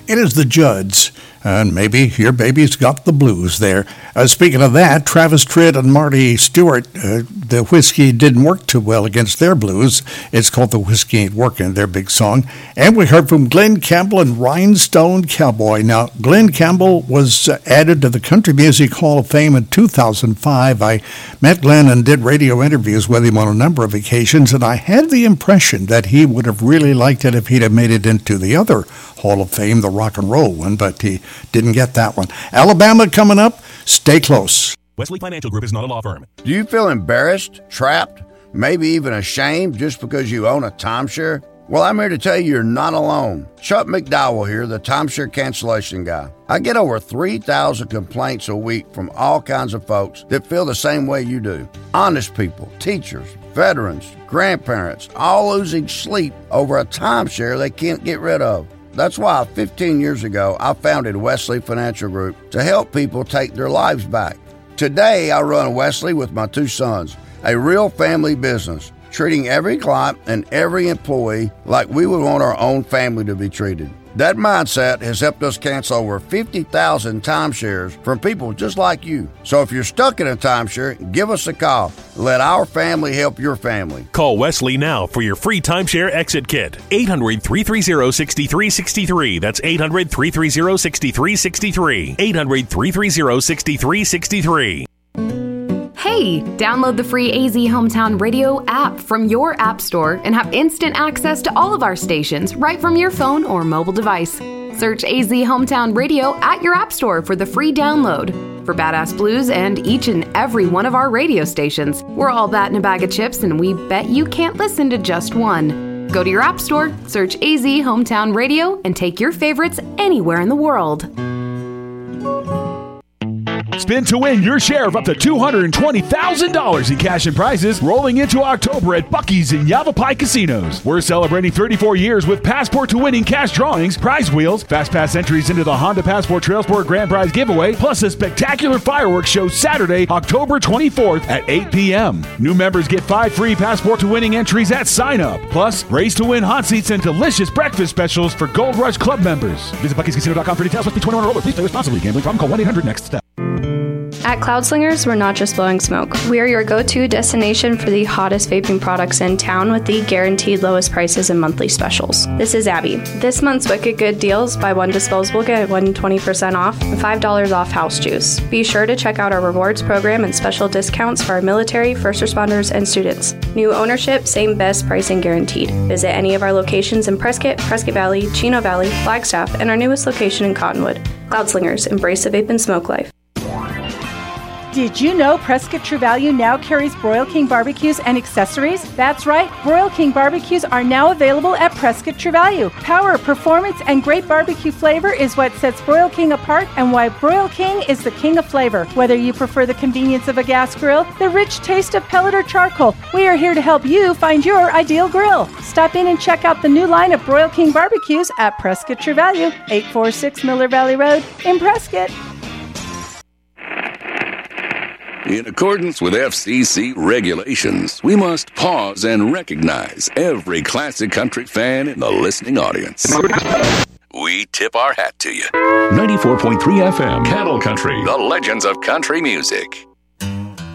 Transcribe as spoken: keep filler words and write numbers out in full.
It is the Judds, and maybe your baby's got the blues there. Uh, speaking of that, Travis Tritt and Marty Stewart, uh, the whiskey didn't work too well against their blues. It's called The Whiskey Ain't Working, their big song. And we heard from Glenn Campbell and Rhinestone Cowboy. Now, Glenn Campbell was uh, added to the Country Music Hall of Fame in two thousand five. I met Glenn and did radio interviews with him on a number of occasions, and I had the impression that he would have really liked it if he'd have made it into the other Hall of Fame, the rock and roll one, but he didn't get that one. Alabama coming up. Stay close. Wesley Financial Group is not a law firm. Do you feel embarrassed, trapped, maybe even ashamed just because you own a timeshare? Well, I'm here to tell you you're not alone. Chuck McDowell here, the timeshare cancellation guy. I get over three thousand complaints a week from all kinds of folks that feel the same way you do. Honest people, teachers, veterans, grandparents, all losing sleep over a timeshare they can't get rid of. That's why fifteen years ago, I founded Wesley Financial Group to help people take their lives back. Today, I run Wesley with my two sons, a real family business, treating every client and every employee like we would want our own family to be treated. That mindset has helped us cancel over fifty thousand timeshares from people just like you. So if you're stuck in a timeshare, give us a call. Let our family help your family. Call Wesley now for your free timeshare exit kit. eight hundred, three three zero, six three six three. That's eight hundred, three three zero, six three six three. eight hundred, three three zero, six three six three. Hey, download the free A Z Hometown Radio app from your app store and have instant access to all of our stations right from your phone or mobile device. Search A Z Hometown Radio at your app store for the free download. For Badass Blues and each and every one of our radio stations, we're all that in a bag of chips, and we bet you can't listen to just one. Go to your app store, search A Z Hometown Radio, and take your favorites anywhere in the world. Spin to win your share of up to two hundred twenty thousand dollars in cash and prizes rolling into October at Buc-ee's in Yavapai Casinos. We're celebrating thirty-four years with Passport to Winning cash drawings, prize wheels, fast pass entries into the Honda Passport Trail Sport Grand Prize giveaway, plus a spectacular fireworks show Saturday, October twenty-fourth at eight p.m. New members get five free Passport to Winning entries at sign up. Plus, race to win hot seats and delicious breakfast specials for Gold Rush Club members. Visit Buc Ee's Casino dot com for details. Must be twenty-one or older. Please play responsibly. Gambling problem? Call one eight hundred next step. At Cloud Slingers, we're not just blowing smoke. We are your go-to destination for the hottest vaping products in town with the guaranteed lowest prices and monthly specials. This is Abby. This month's Wicked Good deals: buy one disposable, get one twenty percent off, and five dollars off house juice. Be sure to check out our rewards program and special discounts for our military, first responders, and students. New ownership, same best pricing guaranteed. Visit any of our locations in Prescott, Prescott Valley, Chino Valley, Flagstaff, and our newest location in Cottonwood. Cloud Slingers, embrace the vape and smoke life. Did you know Prescott True Value now carries Broil King barbecues and accessories? That's right, Broil King barbecues are now available at Prescott True Value. Power, performance, and great barbecue flavor is what sets Broil King apart and why Broil King is the king of flavor. Whether you prefer the convenience of a gas grill, the rich taste of pellet or charcoal, we are here to help you find your ideal grill. Stop in and check out the new line of Broil King barbecues at Prescott True Value, eight forty-six Miller Valley Road in Prescott. In accordance with F C C regulations, we must pause and recognize every classic country fan in the listening audience. We tip our hat to you. ninety-four point three F M, Cattle Country, the legends of country music.